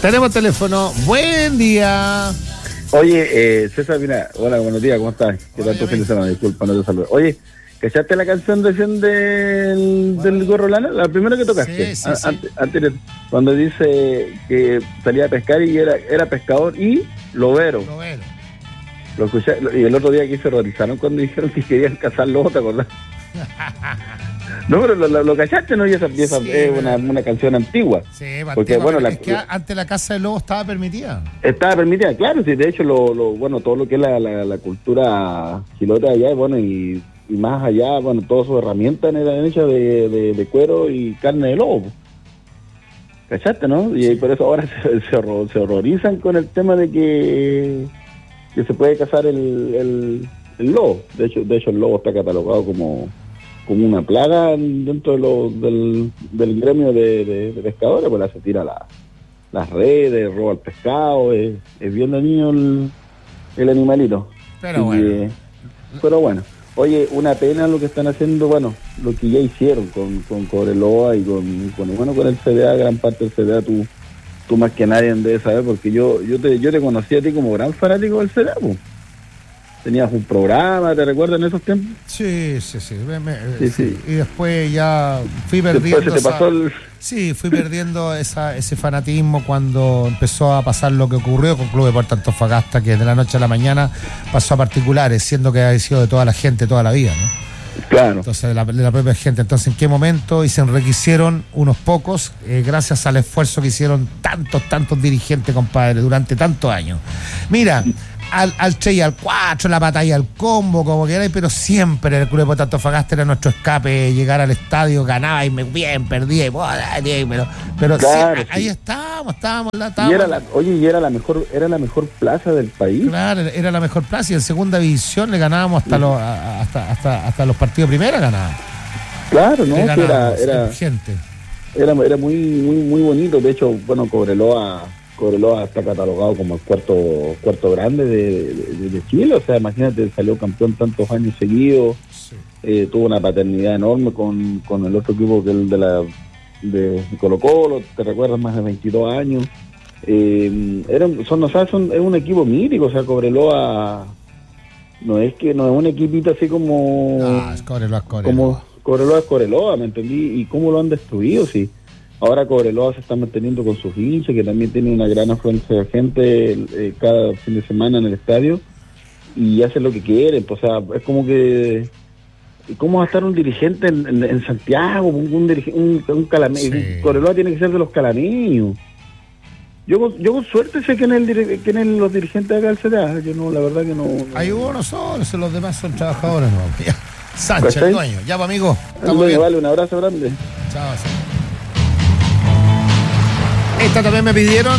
Tenemos teléfono. Buen día. Oye, César, mira, hola, buenos días, ¿cómo estás? ¿Qué tal tu fin de semana? Disculpa, no te saludo. Oye, ¿cachaste la canción recién del Gorro Lana? La primera que tocaste. Sí. Antes, cuando dice que salía a pescar y era pescador y lobero. Lo escuché, y el otro día aquí se horrorizaron cuando dijeron que querían cazar lobos, ¿te acordás? No, pero lo cachaste, ¿no? Y esa pieza es una canción antigua. Sí, porque bueno, es que antes la caza de lobos estaba permitida. Estaba permitida, claro, sí, de hecho bueno, todo lo que es la cultura chilota allá, bueno, y más allá, bueno, todas sus herramientas eran hechas de cuero y carne de lobo. ¿Cachaste, no? Y por eso ahora se horrorizan con el tema de que se puede cazar el lobo. De hecho el lobo está catalogado como una plaga dentro del gremio de pescadores, pues se tira las redes, roba el pescado, es bien dañino el animalito. Pero bueno, oye, una pena lo que están haciendo, bueno, lo que ya hicieron con Cobreloa y con el CDA, gran parte del CDA, tú más que nadie debes saber, porque yo te conocí a ti como gran fanático del CDA, pues. Tenías un programa, ¿te recuerdas en esos tiempos? Sí. Y después ya fui perdiendo. Fui perdiendo ese fanatismo cuando empezó a pasar lo que ocurrió con Club Deportes Antofagasta, que de la noche a la mañana pasó a particulares, siendo que había sido de toda la gente toda la vida, ¿no? Claro. Entonces, de la propia gente. Entonces, ¿en qué momento? Y se enriquecieron unos pocos, gracias al esfuerzo que hicieron tantos dirigentes, compadre, durante tantos años. Mira, al 3 y al 4, la batalla al combo, como queráis, pero siempre el Club Deportes Antofagasta era nuestro escape, llegar al estadio, ganaba y bien, perdía, pero claro, sí, ahí estábamos. Y era la mejor plaza del país. Claro, era la mejor plaza, y en segunda división le ganábamos hasta los partidos de primera ganábamos. Claro, no, era gente. Era muy bonito. De hecho, bueno, Cobreloa está catalogado como el cuarto grande de Chile. O sea, imagínate, salió campeón tantos años seguidos. Sí. Tuvo una paternidad enorme con el otro equipo que el de Colo-Colo, te recuerdas, más de 22 años. Es un equipo mítico. O sea, Cobreloa no es un equipito así como... No, es Cobreloa. Como Cobreloa es Cobreloa, ¿me entendí? Y cómo lo han destruido, sí. Ahora Cobreloa se está manteniendo con sus hinchas, que también tiene una gran afluencia de gente cada fin de semana en el estadio, y hacen lo que quieren. Pues, o sea, es como que... ¿Cómo va a estar un dirigente en Santiago? Un calameño. Sí. Cobreloa tiene que ser de los calameños. Yo con suerte sé quién es los dirigentes de acá del CDA. Yo no, la verdad que no. Hay uno solo, los demás son trabajadores, ¿no? Sánchez, el dueño. Ya, pues, amigo. Estamos bien. Vale, un abrazo grande. Chao. Esta también me pidieron